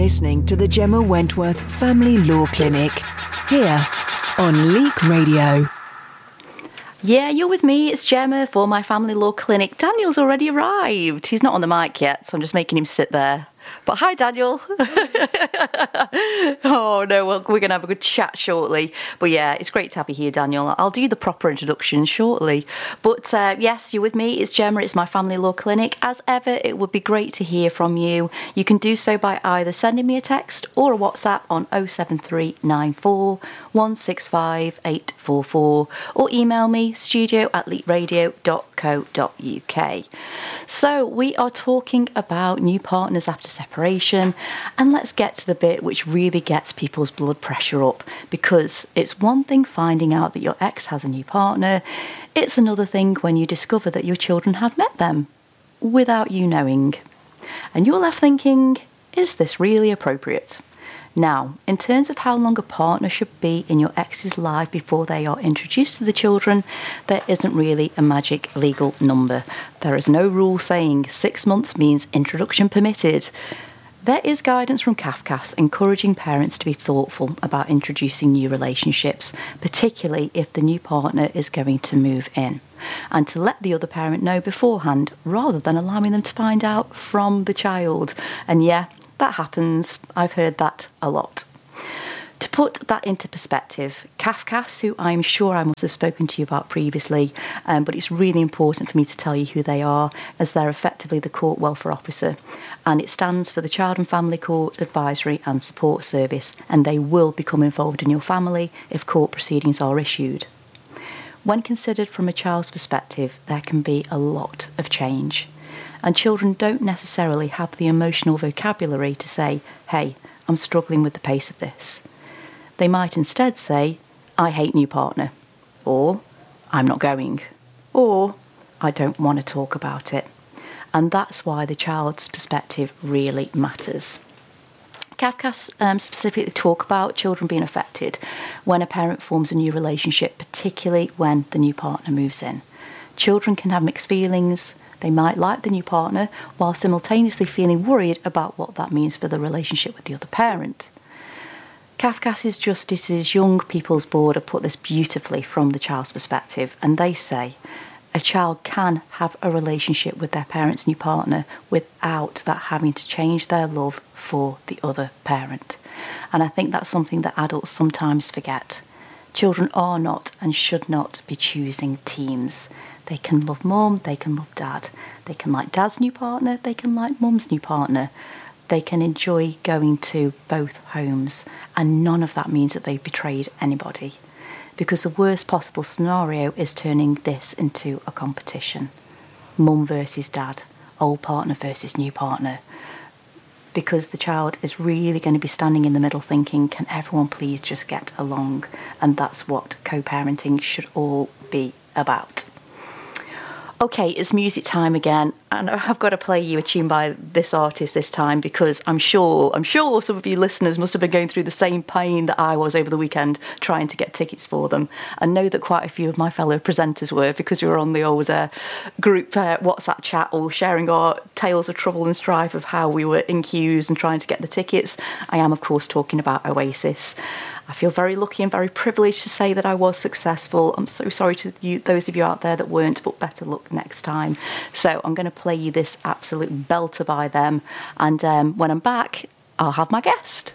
listening to the Gemma Wentworth Family Law Clinic, here on Leek Radio. Yeah, you're with me. It's Gemma for my Family Law Clinic. Daniel's already arrived. He's not on the mic yet, so I'm just making him sit there. But hi, Daniel. Oh, no, we're going to have a good chat shortly. But yeah, it's great to have you here, Daniel. I'll do the proper introduction shortly. But yes, you're with me. It's Gemma. It's my Family Law Clinic. As ever, it would be great to hear from you. You can do so by either sending me a text or a WhatsApp on 07394 165 844 or email me studio@leetradio.co.uk. So we are talking about new partners after separation, and let's get to the bit which really gets people's blood pressure up, because it's one thing finding out that your ex has a new partner, it's another thing when you discover that your children have met them without you knowing. And you're left thinking, is this really appropriate? Now, in terms of how long a partner should be in your ex's life before they are introduced to the children, there isn't really a magic legal number. There is no rule saying 6 months means introduction permitted. There is guidance from CAFCASS encouraging parents to be thoughtful about introducing new relationships, particularly if the new partner is going to move in, and to let the other parent know beforehand rather than allowing them to find out from the child. And yeah, that happens. I've heard that a lot. To put that into perspective, CAFCASS, who I'm sure I must have spoken to you about previously, but it's really important for me to tell you who they are, as they're effectively the court welfare officer, and it stands for the Child and Family Court Advisory and Support Service, and they will become involved in your family if court proceedings are issued. When considered from a child's perspective, there can be a lot of change. And children don't necessarily have the emotional vocabulary to say, hey, I'm struggling with the pace of this. They might instead say, I hate new partner, or I'm not going, or I don't want to talk about it. And that's why the child's perspective really matters. CAFCASS specifically talk about children being affected when a parent forms a new relationship, particularly when the new partner moves in. Children can have mixed feelings. They might like the new partner while simultaneously feeling worried about what that means for the relationship with the other parent. CAFCASS's Justice's Young People's Board have put this beautifully from the child's perspective, and they say a child can have a relationship with their parent's new partner without that having to change their love for the other parent. And I think that's something that adults sometimes forget. Children are not and should not be choosing teams. They can love mum, they can love dad. They can like dad's new partner, they can like mum's new partner. They can enjoy going to both homes, and none of that means that they've betrayed anybody. Because the worst possible scenario is turning this into a competition. Mum versus dad, old partner versus new partner. Because the child is really going to be standing in the middle thinking, can everyone please just get along? And that's what co-parenting should all be about. Okay, it's music time again, and I've got to play you a tune by this artist this time, because I'm sure some of you listeners must have been going through the same pain that I was over the weekend trying to get tickets for them. I know that quite a few of my fellow presenters were, because we were on the old group WhatsApp chat, all sharing our tales of trouble and strife of how we were in queues and trying to get the tickets. I am, of course, talking about Oasis. I feel very lucky and very privileged to say that I was successful. I'm so sorry to you, those of you out there that weren't, but better luck next time. So I'm going to play you this absolute belter by them, and when I'm back, I'll have my guest.